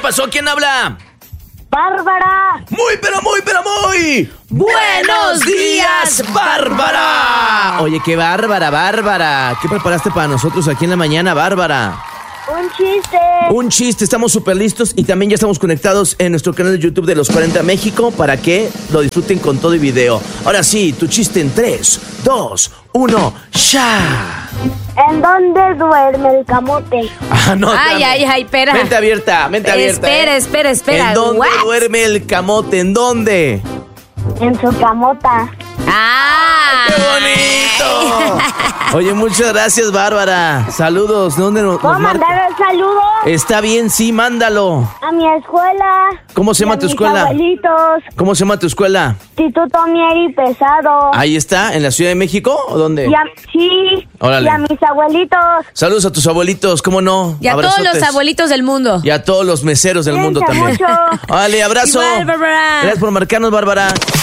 pasó? ¿Quién habla? Bárbara. Muy, pero muy buenos días, Bárbara. Oye, qué Bárbara. ¿Qué preparaste para nosotros aquí en la mañana, Bárbara? Un chiste, estamos súper listos y también ya estamos conectados en nuestro canal de YouTube de Los 40 México para que lo disfruten con todo y video. Ahora sí, tu chiste en 3, 2, 1, ¡ya! ¿En dónde duerme el camote? No, ay, espera. Mente abierta. Espera. ¿En dónde What? duerme el camote? ¿En dónde? En su camota. ¡Qué bonito! Oye, muchas gracias, Bárbara. Saludos. ¿Dónde nos ¿Puedo mandar el saludo? Está bien, sí, mándalo. A mi escuela. ¿Cómo se llama tu escuela? A mis abuelitos. ¿Cómo se llama tu escuela? Instituto Mieri Pesado. Ahí está, ¿en la Ciudad de México o dónde? Sí. Órale. Y a mis abuelitos. Saludos a tus abuelitos, ¿cómo no? Y a Abrazotes. todos los abuelitos del mundo. Y a todos los meseros del mundo también. Mucho. Vale, abrazo. Igual, Bárbara. Gracias por marcarnos, Bárbara.